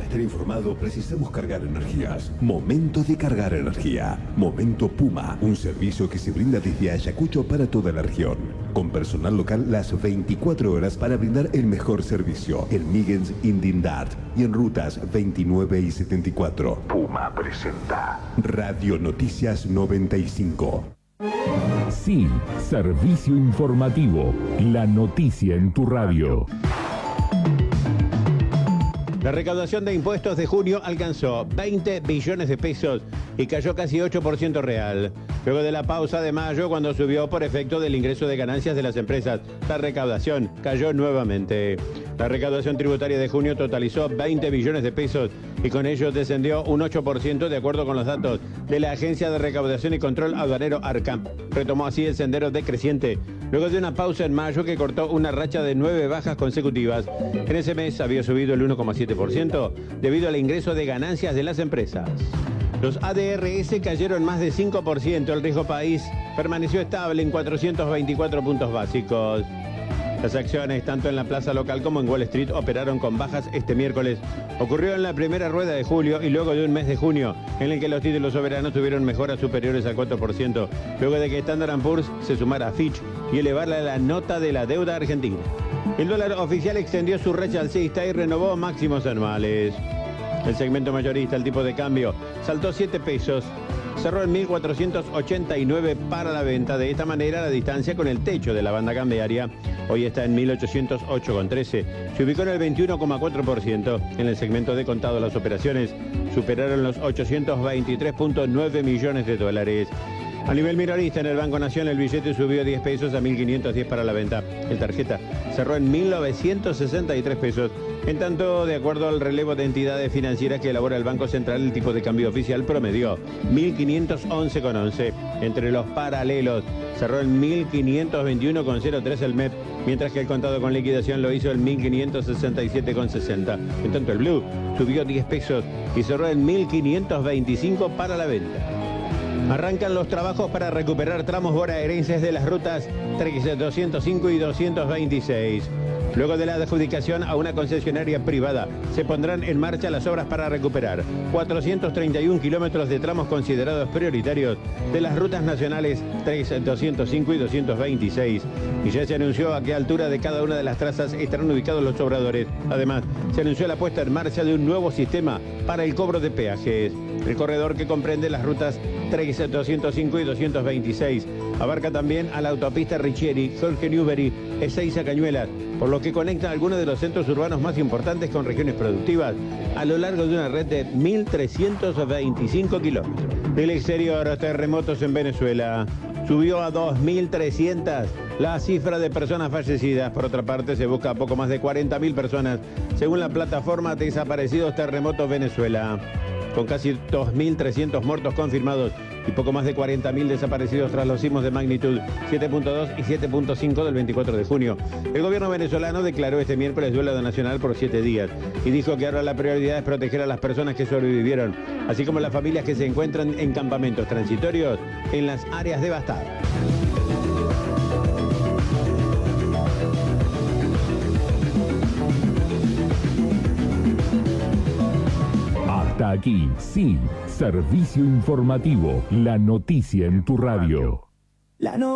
estar informado precisamos cargar energías. Momento de cargar energía. Momento Puma, un servicio que se brinda desde Ayacucho para toda la región. Con personal local las 24 horas para brindar el mejor servicio. En Migens, Indindart y en rutas 29 y 74. Puma presenta Radio Noticias 95. Sí, servicio informativo. La noticia en tu radio. La recaudación de impuestos de junio alcanzó 20 billones de pesos y cayó casi 8% real. Luego de la pausa de mayo, cuando subió por efecto del ingreso de ganancias de las empresas, la recaudación cayó nuevamente. La recaudación tributaria de junio totalizó 20 billones de pesos y con ello descendió un 8% de acuerdo con los datos de la Agencia de Recaudación y Control Aduanero ARCA. Retomó así el sendero decreciente luego de una pausa en mayo que cortó una racha de 9 bajas consecutivas. En ese mes había subido el 1,7% debido al ingreso de ganancias de las empresas. Los ADRS cayeron más de 5%, el riesgo país permaneció estable en 424 puntos básicos. Las acciones, tanto en la plaza local como en Wall Street, operaron con bajas este miércoles. Ocurrió en la primera rueda de julio y luego de un mes de junio, en el que los títulos soberanos tuvieron mejoras superiores al 4%, luego de que Standard & Poor's se sumara a Fitch y elevarla la nota de la deuda argentina. El dólar oficial extendió su racha alcista y renovó máximos anuales. El segmento mayorista, el tipo de cambio, saltó 7 pesos. Cerró en 1.489 para la venta. De esta manera, la distancia con el techo de la banda cambiaria hoy está en 1.808,13. Se ubicó en el 21,4%. En el segmento de contado, las operaciones superaron los 823,9 millones de dólares. A nivel minorista, en el Banco Nación, el billete subió 10 pesos a 1.510 para la venta. El tarjeta cerró en 1.963 pesos. En tanto, de acuerdo al relevo de entidades financieras que elabora el Banco Central, el tipo de cambio oficial promedió 1.511,11. Entre los paralelos, cerró en 1.521,03 el MEP, mientras que el contado con liquidación lo hizo en 1.567,60. En tanto, el Blue subió 10 pesos y cerró en 1.525 para la venta. Arrancan los trabajos para recuperar tramos bonaerenses de las rutas 205 y 226. Luego de la adjudicación a una concesionaria privada, se pondrán en marcha las obras para recuperar 431 kilómetros de tramos considerados prioritarios de las rutas nacionales 205 y 226. Y ya se anunció a qué altura de cada una de las trazas estarán ubicados los obradores. Además, se anunció la puesta en marcha de un nuevo sistema para el cobro de peajes. El corredor, que comprende las rutas 205 y 226, abarca también a la autopista Richieri, Jorge Newbery, Ezeiza Cañuelas, por lo que conecta algunos de los centros urbanos más importantes con regiones productivas a lo largo de una red de 1.325 kilómetros. Del exterior, terremotos en Venezuela. Subió a 2.300 la cifra de personas fallecidas. Por otra parte, se busca a poco más de 40.000 personas, según la plataforma Desaparecidos Terremotos Venezuela, con casi 2.300 muertos confirmados y poco más de 40.000 desaparecidos tras los sismos de magnitud 7.2 y 7.5 del 24 de junio. El gobierno venezolano declaró este miércoles duelo nacional por 7 días y dijo que ahora la prioridad es proteger a las personas que sobrevivieron, así como las familias que se encuentran en campamentos transitorios en las áreas devastadas. Hasta aquí, sí, servicio informativo, la noticia en tu radio.